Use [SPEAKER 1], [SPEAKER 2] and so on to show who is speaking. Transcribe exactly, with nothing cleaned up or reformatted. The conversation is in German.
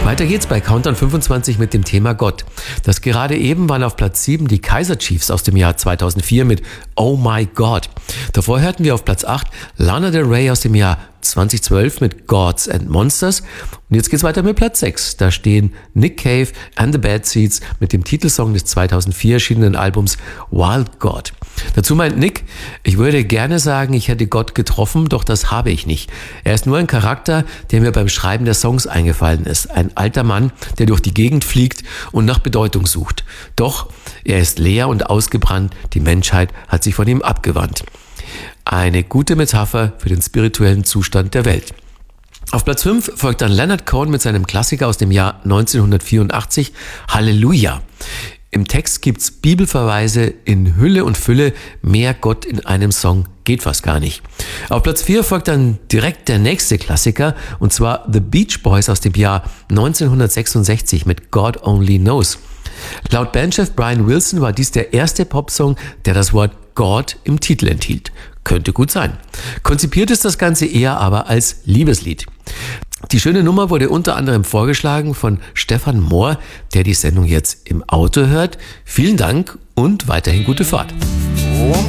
[SPEAKER 1] Weiter geht's bei Countdown fünfundzwanzig mit dem Thema Gott. Das gerade eben waren auf Platz sieben die Kaiser Chiefs aus dem Jahr zweitausendvier mit Oh My God. Davor hörten wir auf Platz acht Lana Del Rey aus dem Jahr zweitausendzwölf mit Gods and Monsters. Und jetzt geht's weiter mit Platz sechs. Da stehen Nick Cave and the Bad Seeds mit dem Titelsong des zweitausendvier erschienenen Albums Wild God. Dazu meint Nick, ich würde gerne sagen, ich hätte Gott getroffen, doch das habe ich nicht. Er ist nur ein Charakter, der mir beim Schreiben der Songs eingefallen ist. Ein alter Mann, der durch die Gegend fliegt und nach Bedeutung sucht. Doch er ist leer und ausgebrannt. Die Menschheit hat sich von ihm abgewandt. Eine gute Metapher für den spirituellen Zustand der Welt. Auf Platz fünf folgt dann Leonard Cohen mit seinem Klassiker aus dem Jahr neunzehnhundertvierundachtzig, Halleluja. Im Text gibt's Bibelverweise in Hülle und Fülle. Mehr Gott in einem Song geht fast gar nicht. Auf Platz vier folgt dann direkt der nächste Klassiker, und zwar The Beach Boys aus dem Jahr neunzehnhundertsechsundsechzig mit God Only Knows. Laut Bandchef Brian Wilson war dies der erste Popsong, der das Wort God im Titel enthielt. Könnte gut sein. Konzipiert ist das Ganze eher aber als Liebeslied. Die schöne Nummer wurde unter anderem vorgeschlagen von Stefan Mohr, der die Sendung jetzt im Auto hört. Vielen Dank und weiterhin gute Fahrt.